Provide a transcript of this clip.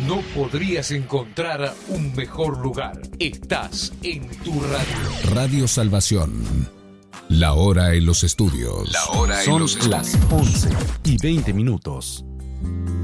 No podrías encontrar un mejor lugar. Estás en tu radio. Radio Salvación. La hora en los estudios. Son las 11:20.